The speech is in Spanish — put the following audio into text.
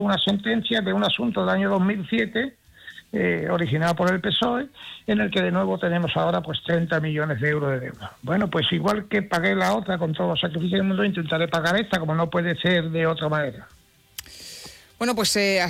una sentencia de un asunto del año 2007, originado por el PSOE, en el que de nuevo tenemos ahora pues 30 millones de euros de deuda. Bueno, pues igual que pagué la otra con todos los sacrificios del mundo, intentaré pagar esta, como no puede ser de otra manera. Bueno, pues